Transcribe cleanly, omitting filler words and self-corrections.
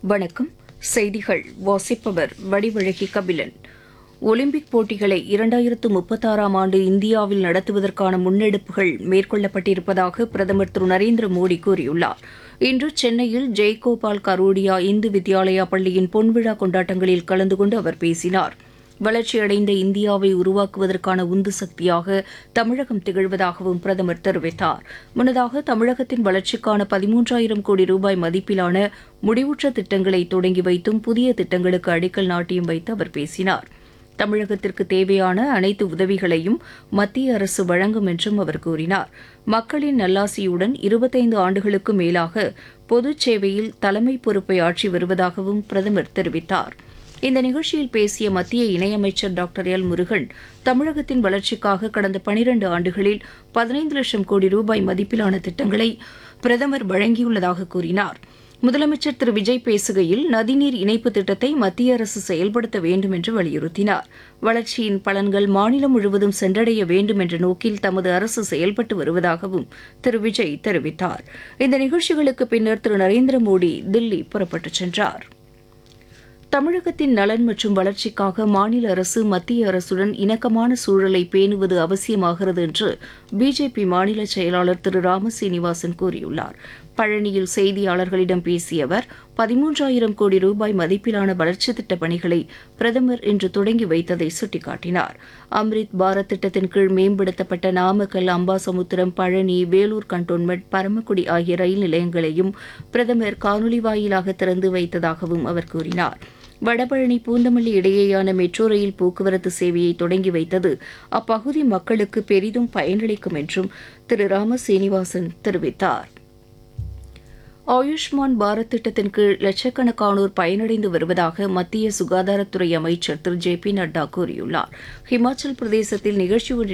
வணக்கம். செய்திகள் வாசிப்பவர் வடிவழகி கபிலன். ஒலிம்பிக் போட்டிகளை 2036ஆம் ஆண்டு இந்தியாவில் நடத்துவதற்கான முன்னெடுப்புகள் மேற்கொள்ளப்பட்டிருப்பதாக பிரதமர் திரு நரேந்திர மோடி கூறியுள்ளார். இன்று சென்னையில் ஜெய்கோபால் கரோடியா இந்து வித்யாலயா பள்ளியின் பொன்விழா கொண்டாட்டங்களில் கலந்து கொண்டு அவர் பேசினார். வளர்ச்சியடைந்த இந்தியாவை உருவாக்குவதற்கான உந்து சக்தியாக தமிழகம் திகழ்வதாகவும் பிரதமர் தெரிவித்தார். முன்னதாக தமிழகத்தின் வளர்ச்சிக்கான 13,000 கோடி ரூபாய் மதிப்பிலான முடிவுற்ற திட்டங்களை தொடங்கி வைத்தும் புதிய திட்டங்களுக்கு அடிக்கல் நாட்டியும் வைத்து அவர் பேசினார். தமிழகத்திற்கு தேவையான அனைத்து உதவிகளையும் மத்திய அரசு வழங்கும் என்றும் அவர் கூறினார். மக்களின் நல்லாசியுடன் 25 ஆண்டுகளுக்கு மேலாக பொதுச் சேவையில் தலைமை பொறுப்பை ஆற்றி வருவதாகவும் பிரதமர் தெரிவித்தார். இந்த நிகழ்ச்சியில் பேசிய மத்திய இணையமைச்சர் டாக்டர் எல் முருகன், தமிழகத்தின் வளர்ச்சிக்காக கடந்த 12 ஆண்டுகளில் 15 லட்சம் கோடி ரூபாய் மதிப்பிலான திட்டங்களை பிரதமர் வழங்கியுள்ளதாக கூறினார். முதலமைச்சர் திரு விஜய் பேசுகையில் நதிநீர் இணைப்பு திட்டத்தை மத்திய அரசு செயல்படுத்த வேண்டும் என்று வலியுறுத்தினார். வளர்ச்சியின் பலன்கள் மாநிலம் முழுவதும் சென்றடைய வேண்டும் என்ற நோக்கில் தமது அரசு செயல்பட்டு வருவதாகவும் திரு விஜய் தெரிவித்தார். இந்த நிகழ்ச்சிகளுக்கு பின்னர் திரு நரேந்திர மோடி தில்லி புறப்பட்டுச் சென்றார். தமிழகத்தின் நலன் மற்றும் வளர்ச்சிக்காக மாநில அரசு மத்திய அரசுடன் இணக்கமான சூழலை பேணுவது அவசியமாகிறது என்று பிஜேபி மாநில செயலாளர் திரு ராமசீனிவாசன் கூறியுள்ளார். பழனியில் செய்தியாளர்களிடம் பேசிய அவர் 13,000 கோடி ரூபாய் மதிப்பிலான வளர்ச்சித் திட்டப் பணிகளை பிரதமர் இன்று தொடங்கி வைத்ததை சுட்டிக்காட்டினார். அம்ரித் பாரத் திட்டத்தின் கீழ் மேம்படுத்தப்பட்ட நாமக்கல், அம்பாசமுத்திரம், பழனி, வேலூர் கண்டோன்மெண்ட், பரமக்குடி ஆகிய ரயில் நிலையங்களையும் பிரதமர் காணொலி வாயிலாக திறந்து வைத்ததாகவும் அவர் கூறினார். வடபழனி பூந்தமல்லி இடையேயான மெட்ரோ ரயில் போக்குவரத்து சேவையை தொடங்கி வைத்தது அப்பகுதி மக்களுக்கு பெரிதும் பயனளிக்கும் என்றும் திரு ராமசீனிவாசன் தெரிவித்தார். ஆயுஷ்மான் பாரத் திட்டத்தின் கீழ் லட்சக்கணக்கானோர் பயனடைந்து வருவதாக மத்திய சுகாதாரத்துறை அமைச்சர் திரு ஜே பி நட்டா கூறியுள்ளார். ஹிமாச்சல் பிரதேசத்தில் நிகழ்ச்சி ஒன்றில்